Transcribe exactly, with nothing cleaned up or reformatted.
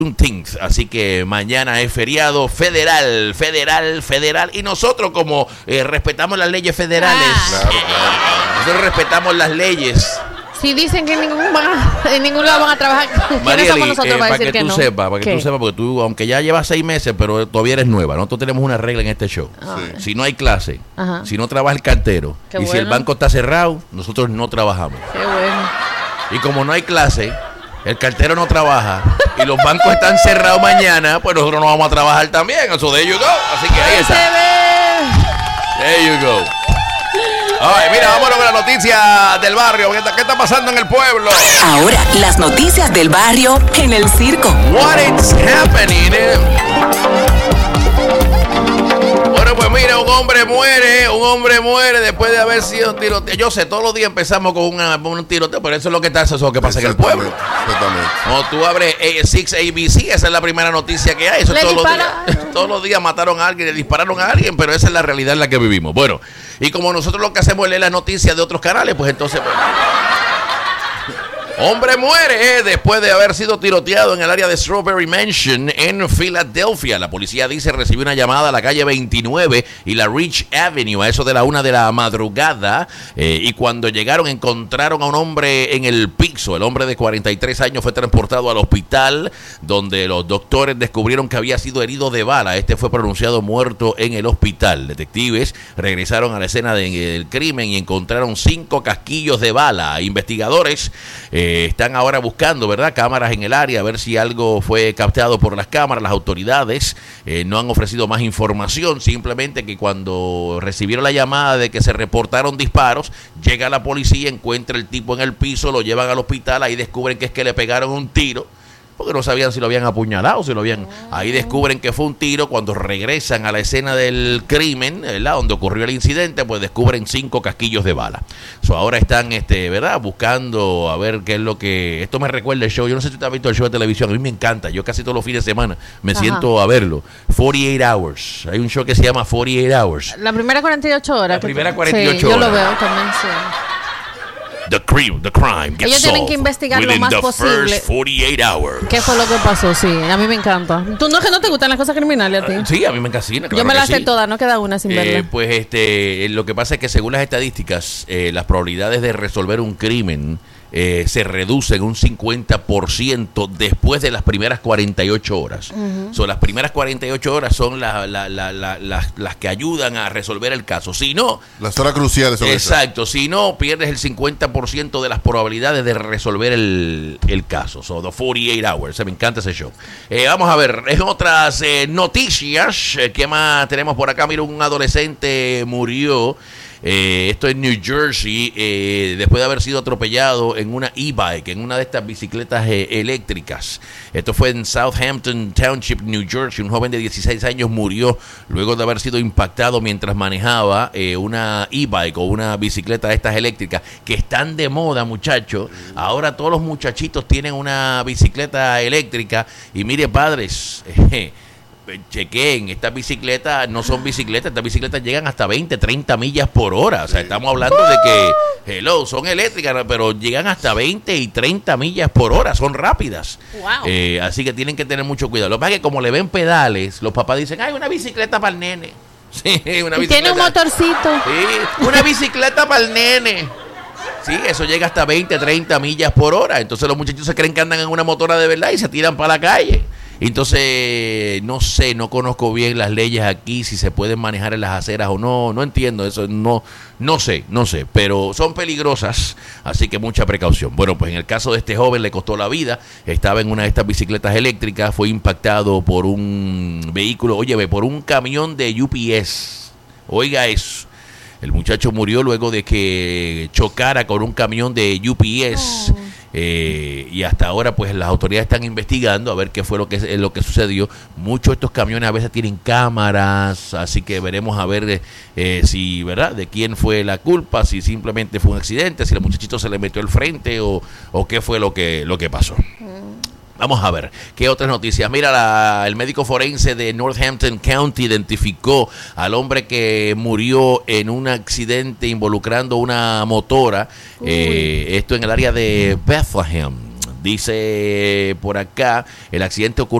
Juneteenth, así que mañana es feriado federal, federal, federal, y nosotros como eh, respetamos las leyes federales, Claro, claro. nosotros respetamos las leyes. Si dicen que en ningún, van a- en ningún lado van a trabajar, ¿quiénes Marieli, somos nosotros eh, para para decir que, que tú no? sepas, para que ¿Qué? tú sepas, porque tú, aunque ya llevas seis meses, pero todavía eres nueva, nosotros tenemos una regla en este show. Sí. Si no hay clase, Ajá. si no trabaja el cartero, Qué y si el bueno. banco está cerrado, nosotros no trabajamos. Qué bueno. Y como no hay clase, el cartero no trabaja y los bancos están cerrados mañana, pues nosotros no vamos a trabajar también. Eso de you go. Así que ahí Se está. ve. There you go. Ay, mira, vámonos con la noticia del barrio. ¿Qué está, qué está pasando en el pueblo? Ahora, las noticias del barrio en el circo. What is happening? eh? Bueno, pues mira, un hombre muere, un hombre muere después de haber sido tiroteado. Yo sé, todos los días empezamos con una- un tiroteo, pero eso es lo que está, eso es lo que pasa en el pueblo. Exactamente. Cuando tú abres seis A B C, esa es la primera noticia que hay. Eso Le todos los, días, dispararon. todos los días mataron a alguien, le dispararon a alguien, pero esa es la realidad en la que vivimos. Bueno, y como nosotros lo que hacemos es leer las noticias de otros canales, pues entonces... pues, hombre muere eh, después de haber sido tiroteado en el área de Strawberry Mansion en Filadelfia. La policía dice recibió una llamada a la calle veintinueve y la Rich Avenue a eso de la una de la madrugada eh, y cuando llegaron encontraron a un hombre en el piso. El hombre de cuarenta y tres años fue transportado al hospital donde los doctores descubrieron que había sido herido de bala. Este fue pronunciado muerto en el hospital. Detectives regresaron a la escena del crimen y encontraron cinco casquillos de bala. Investigadores eh, están ahora buscando, ¿verdad?, cámaras en el área, a ver si algo fue captado por las cámaras. Las autoridades eh, no han ofrecido más información, simplemente que cuando recibieron la llamada de que se reportaron disparos, llega la policía, encuentra el tipo en el piso, lo llevan al hospital, ahí descubren que es que le pegaron un tiro, porque no sabían si lo habían apuñalado, si lo habían... Ahí descubren que fue un tiro. Cuando regresan a la escena del crimen, ¿verdad?, donde ocurrió el incidente, pues descubren cinco casquillos de bala. So, ahora están, este, ¿verdad?, buscando a ver qué es lo que... Esto me recuerda el show. Yo no sé si tú has visto el show de televisión. A mí me encanta. Yo casi todos los fines de semana me Ajá. siento a verlo. cuarenta y ocho Hours. Hay un show que se llama cuarenta y ocho Hours. La primera cuarenta y ocho horas. La que- primera cuarenta y ocho sí, yo lo horas. veo también, sí. The crime, the crime gets Ellos tienen solved que investigar lo within más the posible. first cuarenta y ocho hours. ¿Qué fue lo que pasó? Sí, a mí me encanta. ¿Tú no es que no te gustan las cosas criminales a ti? Sí, a mí me encasina. Yo me las las sé todas, no queda una sin Eh, verla. pues este, eh, lo que pasa es que según las estadísticas, eh, las probabilidades de resolver un crimen eh, se reducen un cincuenta por ciento después de las primeras cuarenta y ocho horas. So, las primeras cuarenta y ocho horas son la- la- la- la- las, las que ayudan a resolver el caso. Si no, Las horas cruciales son esas. exacto, si no, pierdes el cincuenta por ciento de las probabilidades de resolver el, el caso. So, the cuarenta y ocho hours. Me encanta ese show. Eh, vamos a ver, en otras eh, noticias, eh, ¿qué más tenemos por acá? Mira, un adolescente murió. Eh, esto en New Jersey, eh, después de haber sido atropellado en una e-bike, en una de estas bicicletas eh, eléctricas. Esto fue en Southampton Township, New Jersey. Un joven de dieciséis años murió luego de haber sido impactado mientras manejaba eh, una e-bike o una bicicleta de estas eléctricas, que están de moda, muchachos. Ahora todos los muchachitos tienen una bicicleta eléctrica. Y mire, padres, eh, chequen, estas bicicletas no son bicicletas, estas bicicletas llegan hasta veinte, treinta millas por hora. O sea, estamos hablando de que, hello, son eléctricas, pero llegan hasta veinte y treinta millas por hora, son rápidas. Wow. Eh, así que tienen que tener mucho cuidado. Lo que pasa es que como le ven pedales, los papás dicen, ay, una bicicleta para el nene. Sí, una Y tiene un motorcito. Sí, una bicicleta para el nene. Sí, eso llega hasta veinte, treinta millas por hora. Entonces los muchachos se creen que andan en una motora de verdad y se tiran para la calle. Entonces, no sé, no conozco bien las leyes aquí, si se pueden manejar en las aceras o no, no entiendo eso, no, no sé, no sé, pero son peligrosas, así que mucha precaución. Bueno, pues en el caso de este joven le costó la vida, estaba en una de estas bicicletas eléctricas, fue impactado por un vehículo, oye, por un camión de U P S, oiga eso. El muchacho murió luego de que chocara con un camión de U P S. Oh. Eh, y hasta ahora pues las autoridades están investigando a ver qué fue lo que lo que sucedió. Muchos de estos camiones a veces tienen cámaras, así que veremos a ver eh, si, ¿verdad?, de quién fue la culpa, si simplemente fue un accidente, si el muchachito se le metió al frente o, o qué fue lo que, lo que pasó. Vamos a ver, ¿qué otras noticias? Mira, la, el médico forense de Northampton County identificó al hombre que murió en un accidente involucrando una motora, eh, esto en el área de Bethlehem. Dice por acá, el accidente ocurrió